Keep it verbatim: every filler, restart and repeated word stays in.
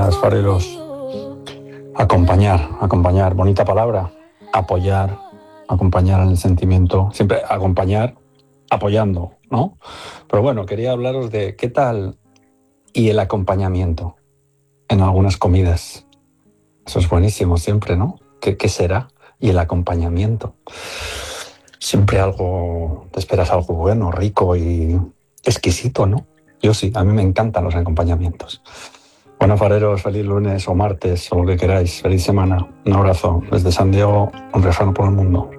días, fareros. Acompañar, acompañar, bonita palabra. Apoyar, acompañar en el sentimiento. Siempre acompañar apoyando, ¿no? Pero bueno, quería hablaros de qué tal y el acompañamiento en algunas comidas. Eso es buenísimo siempre, ¿no? ¿Qué, qué será? Y el acompañamiento. Siempre algo, te esperas algo bueno, rico y exquisito, ¿no? Yo sí, a mí me encantan los acompañamientos. Bueno, fareros, feliz lunes o martes o lo que queráis. Feliz semana. Un abrazo desde San Diego, un refrán por el mundo.